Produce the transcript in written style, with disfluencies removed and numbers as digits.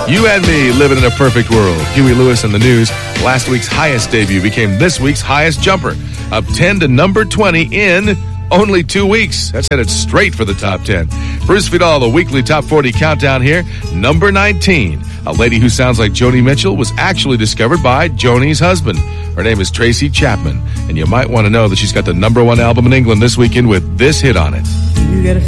You and me living in a perfect world. Huey Lewis and the News. Last week's highest debut became this week's highest jumper. Up 10 to number 20 in only 2 weeks. That's headed straight for the top 10. Bruce Vidal, the weekly top 40 countdown here. Number 19. A lady who sounds like Joni Mitchell was actually discovered by Joni's husband. Her name is Tracy Chapman. And you might want to know that she's got the number 1 album in England this weekend with this hit on it. You gotta